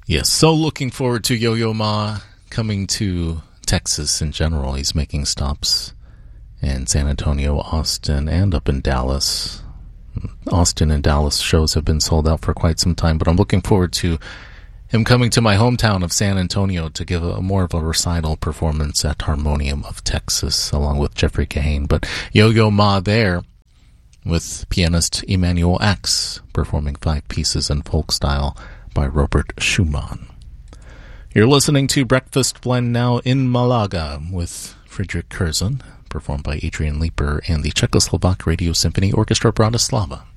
Yes, so looking forward to Yo-Yo Ma coming to Texas in general. He's making stops in San Antonio, Austin, and up in Dallas. Austin and Dallas shows have been sold out for quite some time, but I'm looking forward to him coming to my hometown of San Antonio to give a more of a recital performance at Harmonium of Texas, along with Jeffrey Kahane. But Yo-Yo Ma there with pianist Emmanuel Ax performing 5 pieces in folk style by Robert Schumann. You're listening to Breakfast Blend now in Malaga with Friedrich Curzon, performed by Adrian Leeper and the Czechoslovak Radio Symphony Orchestra Bratislava.